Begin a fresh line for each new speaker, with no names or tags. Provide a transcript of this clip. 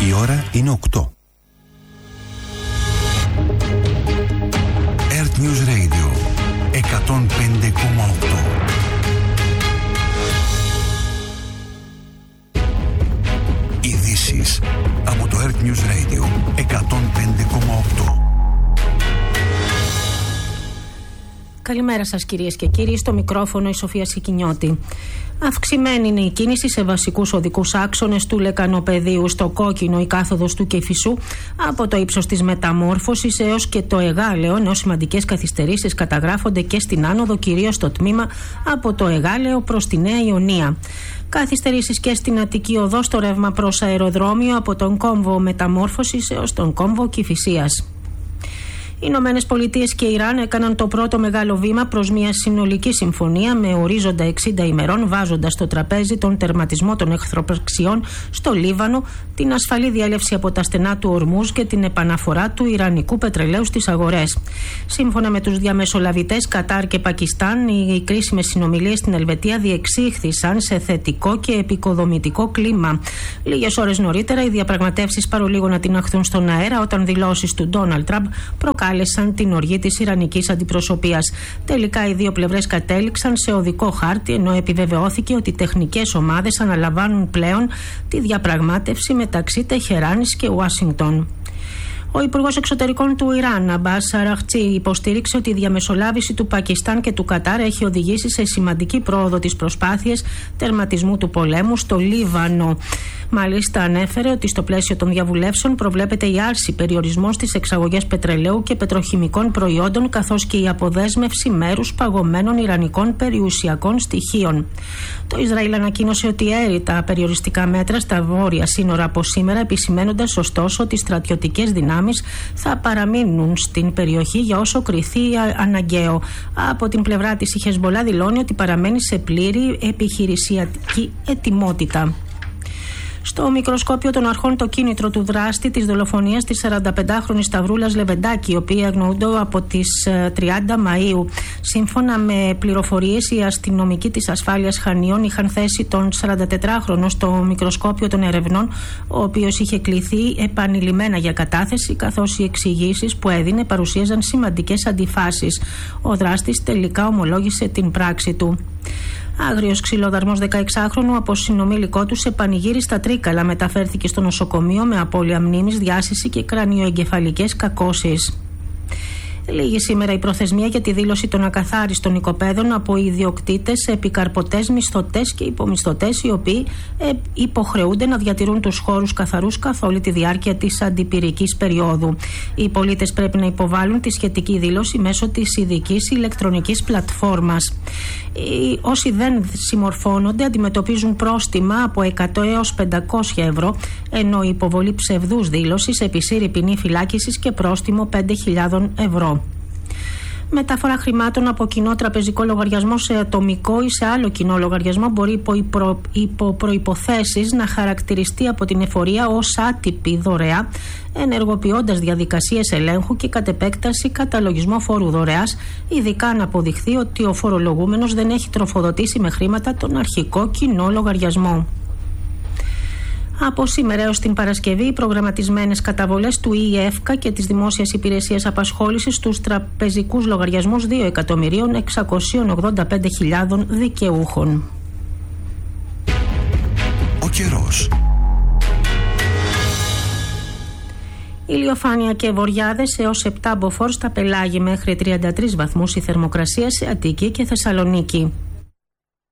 Η ώρα είναι 8. Earth News Radio 105,8. Ειδήσεις από το Earth News Radio 105,8.
Καλημέρα σας κυρίες και κύριοι, στο μικρόφωνο η Σοφία Σικινιώτη. Αυξημένη είναι η κίνηση σε βασικούς οδικούς άξονες του Λεκανοπεδίου, στο Κόκκινο η κάθοδος του Κηφισού από το ύψος της Μεταμόρφωσης έως και το Εγάλεο, ενώ σημαντικές καθυστερήσεις καταγράφονται και στην άνοδο, κυρίως στο τμήμα από το Εγάλεο προς τη Νέα Ιωνία. Καθυστερήσεις και στην Αττική Οδό στο ρεύμα προς αεροδρόμιο από τον κόμβο Μεταμόρφωσης έως τον κόμβο Κηφισίας. Οι Ηνωμένες Πολιτείες και Ιράν έκαναν το πρώτο μεγάλο βήμα προς μια συνολική συμφωνία με ορίζοντα 60 ημερών, βάζοντας στο τραπέζι τον τερματισμό των εχθροπραξιών στο Λίβανο, την ασφαλή διέλευση από τα στενά του Ορμούζ και την επαναφορά του ιρανικού πετρελαίου στις αγορές. Σύμφωνα με τους διαμεσολαβητές Κατάρ και Πακιστάν, οι κρίσιμες συνομιλίες στην Ελβετία διεξήχθησαν σε θετικό και επικοδομητικό κλίμα. Λίγες ώρες νωρίτερα, οι διαπραγματεύσεις παρολίγο να τιναχθούν στον αέρα όταν δηλώσεις του Ντόναλντ Τραμπ προκάλεσαν την οργή της ιρανικής αντιπροσωπείας. Τελικά οι δύο πλευρές κατέληξαν σε οδικό χάρτη, ενώ επιβεβαιώθηκε ότι οι τεχνικές ομάδες αναλαμβάνουν πλέον τη διαπραγμάτευση μεταξύ Τεχεράνης και Ουάσιγκτον. Ο Υπουργός Εξωτερικών του Ιράν, Αμπάς Αραχτσί, υποστήριξε ότι η διαμεσολάβηση του Πακιστάν και του Κατάρ έχει οδηγήσει σε σημαντική πρόοδο τις προσπάθειες τερματισμού του πολέμου στο Λίβανο. Μάλιστα, ανέφερε ότι στο πλαίσιο των διαβουλεύσεων προβλέπεται η άρση περιορισμών στις εξαγωγές πετρελαίου και πετροχημικών προϊόντων, καθώς και η αποδέσμευση μέρους παγωμένων ιρανικών περιουσιακών στοιχείων. Το Ισραήλ ανακοίνωσε ότι έρει τα περιοριστικά μέτρα στα βόρεια σύνορα από σήμερα, επισημαίνοντας ωστόσο ότι στρατιωτικές δυνάμεις θα παραμείνουν στην περιοχή για όσο κριθεί αναγκαίο. Από την πλευρά της, η Χεσμολά δηλώνει ότι παραμένει σε πλήρη επιχειρησιακή ετοιμότητα. Στο μικροσκόπιο των αρχών το κίνητρο του δράστη της δολοφονίας της 45χρονης Σταυρούλας Λεβεντάκη, η οποία αγνοούνται από τις 30 Μαΐου. Σύμφωνα με πληροφορίες, οι αστυνομικοί της ασφάλειας Χανίων είχαν θέσει τον 44χρονο στο μικροσκόπιο των ερευνών, ο οποίος είχε κληθεί επανειλημμένα για κατάθεση, καθώς οι εξηγήσεις που έδινε παρουσίαζαν σημαντικές αντιφάσεις. Ο δράστης τελικά ομολόγησε την πράξη του. Άγριος ξυλοδαρμός 16χρονου από συνομήλικό του σε πανηγύρι στα Τρίκαλα μεταφέρθηκε στο νοσοκομείο με απώλεια μνήμης, διάσηση και κρανιοεγκεφαλικές κακώσεις. Λίγη σήμερα η προθεσμία για τη δήλωση των ακαθάριστων οικοπαίδων από ιδιοκτήτες, επικαρπωτές, μισθωτές και υπομισθωτές, οι οποίοι υποχρεούνται να διατηρούν τους χώρους καθαρούς καθ' όλη τη διάρκεια της αντιπυρικής περίοδου. Οι πολίτες πρέπει να υποβάλουν τη σχετική δήλωση μέσω της ειδικής ηλεκτρονικής πλατφόρμας. Όσοι δεν συμμορφώνονται αντιμετωπίζουν πρόστιμα από 100 έως 500 ευρώ, ενώ η υποβολή ψευδούς δήλωσης επισύρει ποινή φυλάκισης και πρόστιμο 5.000 ευρώ. Μεταφορά χρημάτων από κοινό τραπεζικό λογαριασμό σε ατομικό ή σε άλλο κοινό λογαριασμό μπορεί υπό προϋποθέσεις να χαρακτηριστεί από την εφορία ως άτυπη δωρεά, ενεργοποιώντας διαδικασίες ελέγχου και κατ' επέκταση καταλογισμό φόρου δωρεάς, ειδικά αν αποδειχθεί ότι ο φορολογούμενος δεν έχει τροφοδοτήσει με χρήματα τον αρχικό κοινό λογαριασμό. Από σήμερα έως την Παρασκευή, οι προγραμματισμένες καταβολές του ΙΕΦΚΑ και της Δημόσιας Υπηρεσίας Απασχόλησης στους τραπεζικούς λογαριασμούς 2.685.000 δικαιούχων.
Ο καιρός.
Ηλιοφάνεια και βοριάδες έως 7 μποφόρ στα πελάγη, μέχρι 33 βαθμούς η θερμοκρασία σε Αττική και Θεσσαλονίκη.